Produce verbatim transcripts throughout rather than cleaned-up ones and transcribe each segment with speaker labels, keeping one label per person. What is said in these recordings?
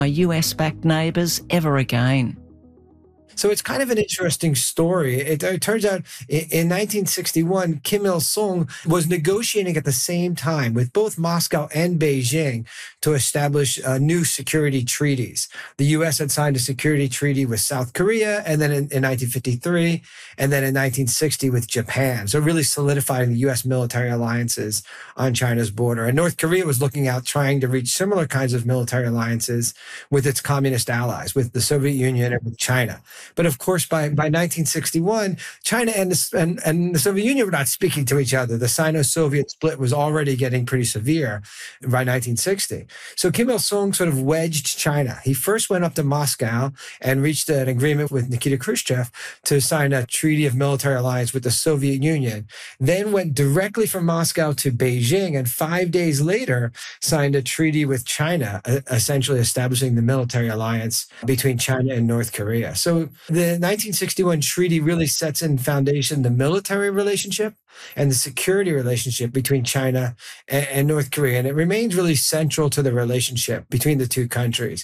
Speaker 1: U S-backed neighbours ever again.
Speaker 2: So it's kind of an interesting story. It, it turns out in nineteen sixty-one, Kim Il-sung was negotiating at the same time with both Moscow and Beijing to establish uh, new security treaties. The U S had signed a security treaty with South Korea, and then in, in nineteen fifty-three, and then in nineteen sixty with Japan. So really solidifying the U S military alliances on China's border. And North Korea was looking out, trying to reach similar kinds of military alliances with its communist allies, with the Soviet Union and with China. But of course, by, by nineteen sixty-one, China and the, and, and the Soviet Union were not speaking to each other. The Sino-Soviet split was already getting pretty severe by nineteen sixty. So Kim Il-sung sort of wedged China. He first went up to Moscow and reached an agreement with Nikita Khrushchev to sign a treaty of military alliance with the Soviet Union, then went directly from Moscow to Beijing, and five days later signed a treaty with China, essentially establishing the military alliance between China and North Korea. So the nineteen sixty-one treaty really sets in foundation the military relationship and the security relationship between China and, and North Korea. And it remains really central to the relationship between the two countries.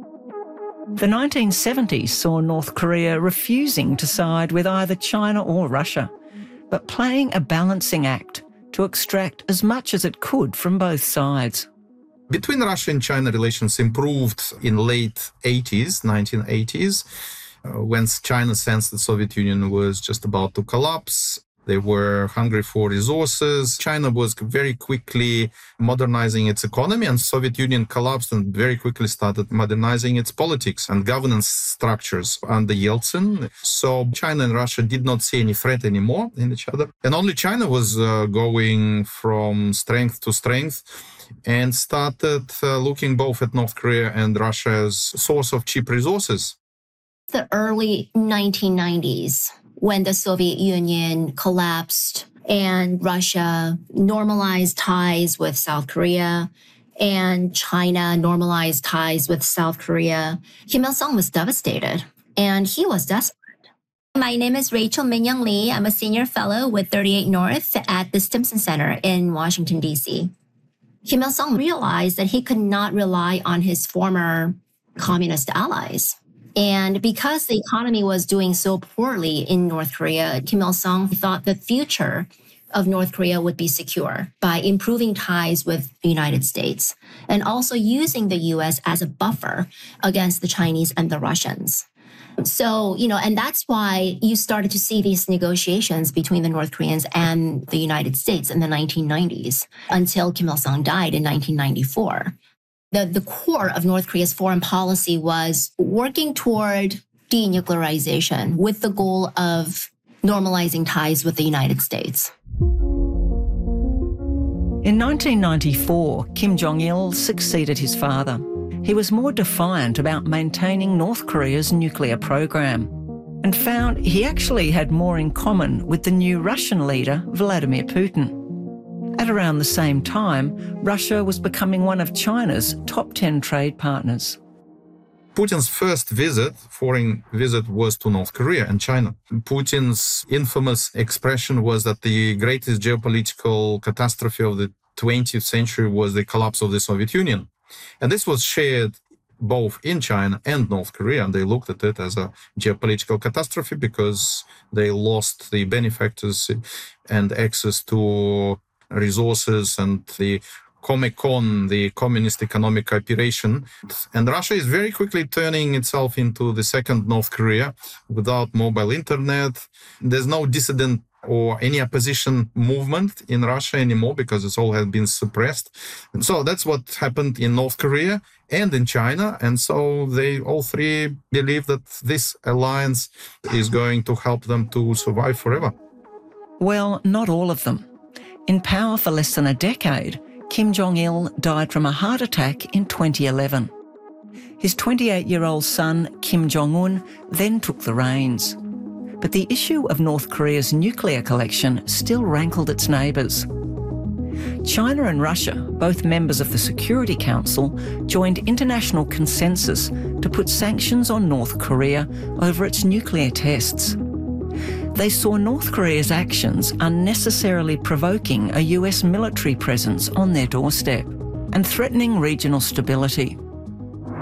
Speaker 1: The nineteen seventies saw North Korea refusing to side with either China or Russia, but playing a balancing act to extract as much as it could from both sides.
Speaker 3: Between Russia and China, relations improved in late eighties, nineteen eighties. Uh, when China sensed the Soviet Union was just about to collapse. They were hungry for resources. China was very quickly modernizing its economy, and Soviet Union collapsed and very quickly started modernizing its politics and governance structures under Yeltsin. So China and Russia did not see any threat anymore in each other. And only China was uh, going from strength to strength and started uh, looking both at North Korea and Russia as a source of cheap resources.
Speaker 4: The early nineteen nineties, when the Soviet Union collapsed and Russia normalized ties with South Korea and China normalized ties with South Korea, Kim Il-sung was devastated and he was desperate. My name is Rachel Min-young Lee. I'm a senior fellow with thirty-eight North at the Stimson Center in Washington, D C. Kim Il-sung realized that he could not rely on his former communist allies. And because the economy was doing so poorly in North Korea, Kim Il-sung thought the future of North Korea would be secure by improving ties with the United States and also using the U S as a buffer against the Chinese and the Russians. So, you know, and that's why you started to see these negotiations between the North Koreans and the United States in the nineteen nineties until Kim Il-sung died in nineteen ninety-four. The, the core of North Korea's foreign policy was working toward denuclearization with the goal of normalizing ties with the United States.
Speaker 1: In nineteen ninety-four, Kim Jong-il succeeded his father. He was more defiant about maintaining North Korea's nuclear program and found he actually had more in common with the new Russian leader, Vladimir Putin. At around the same time, Russia was becoming one of China's top ten trade partners.
Speaker 3: Putin's first visit, foreign visit, was to North Korea and China. Putin's infamous expression was that the greatest geopolitical catastrophe of the twentieth century was the collapse of the Soviet Union. And this was shared both in China and North Korea, and they looked at it as a geopolitical catastrophe because they lost the benefactors and access to resources and the Comecon, the communist economic cooperation. And Russia is very quickly turning itself into the second North Korea without mobile internet. There's no dissident or any opposition movement in Russia anymore because it's all had been suppressed. And so that's what happened in North Korea and in China. And so they all three believe that this alliance is going to help them to survive forever.
Speaker 1: Well, not all of them. In power for less than a decade, Kim Jong-il died from a heart attack in twenty eleven. His twenty-eight-year-old son, Kim Jong-un, then took the reins. But the issue of North Korea's nuclear collection still rankled its neighbours. China and Russia, both members of the Security Council, joined international consensus to put sanctions on North Korea over its nuclear tests. They saw North Korea's actions unnecessarily provoking a U S military presence on their doorstep and threatening regional stability.